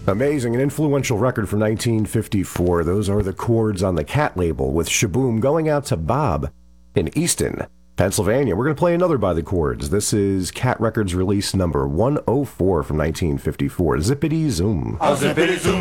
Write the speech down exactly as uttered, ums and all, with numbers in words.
Amazing, an influential record from nineteen fifty-four. Those are the chords on the Cat label, with Shaboom going out to Bob in Easton, Pennsylvania. We're going to play another by the Chords. This is Cat Records release number one oh four from nineteen fifty-four, Zippity Zoom. Oh, zippity zoom.